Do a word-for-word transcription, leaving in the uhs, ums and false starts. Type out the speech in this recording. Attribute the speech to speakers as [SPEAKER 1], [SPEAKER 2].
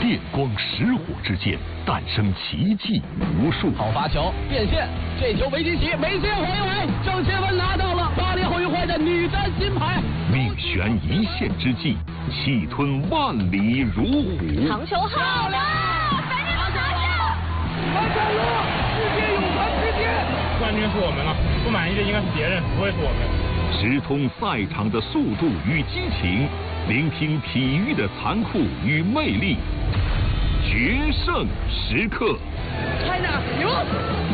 [SPEAKER 1] 电光石火之间诞生奇迹无数。
[SPEAKER 2] 好发球变线，这球维基奇没接回来，郑钦文拿到了巴黎奥运会的女单金牌。
[SPEAKER 1] 命悬一线之际，气吞万里如虎。
[SPEAKER 3] 长球好了，赶紧拿下！
[SPEAKER 4] 完成了，世界泳坛之巅。
[SPEAKER 5] 冠军是我们了，不满意的应该是别人，不会是我们。
[SPEAKER 1] 直通赛场的速度与激情，聆听体育的残酷与魅力，决胜时刻。
[SPEAKER 4] China 赢。